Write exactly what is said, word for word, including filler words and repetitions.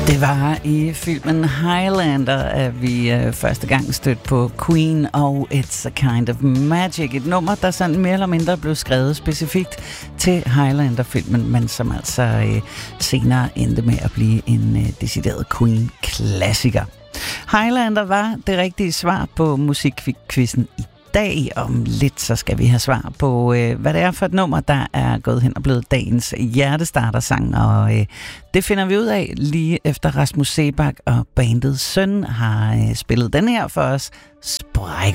Det var i filmen Highlander, at vi øh, første gang stødte på Queen og It's a Kind of Magic. Et nummer, der sådan mere eller mindre blev skrevet specifikt til Highlander-filmen, men som altså øh, senere endte med at blive en øh, decideret Queen-klassiker. Highlander var det rigtige svar på musikquizzen i dag. Om lidt så skal vi have svar på, øh, hvad det er for et nummer, der er gået hen og blevet dagens hjertestartersang, og øh, det finder vi ud af lige efter Rasmus Seebach og bandets søn har øh, spillet den her for os. Sprækker.